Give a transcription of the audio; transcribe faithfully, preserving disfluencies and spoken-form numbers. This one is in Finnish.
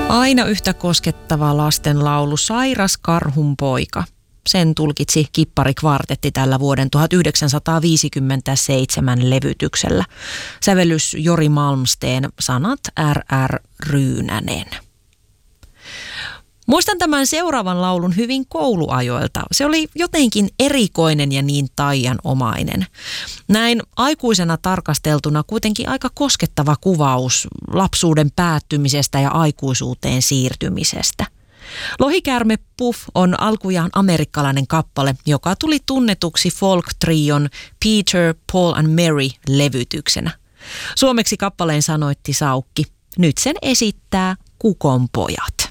Aina yhtä koskettava lastenlaulu Sairas karhun poika. Sen tulkitsi Kippari-kvartetti tällä vuoden tuhatyhdeksänsataaviisikymmentäseitsemän levytyksellä. Sävellys Jori Malmsteen, sanat R R. Ryynänen. Muistan tämän seuraavan laulun hyvin kouluajoilta. Se oli jotenkin erikoinen ja niin taianomainen. Näin aikuisena tarkasteltuna kuitenkin aika koskettava kuvaus lapsuuden päättymisestä ja aikuisuuteen siirtymisestä. Lohikäärme Puff on alkujaan amerikkalainen kappale, joka tuli tunnetuksi folk-trion Peter, Paul and Mary-levytyksenä. Suomeksi kappaleen sanoitti Saukki. Nyt sen esittää Kukonpojat.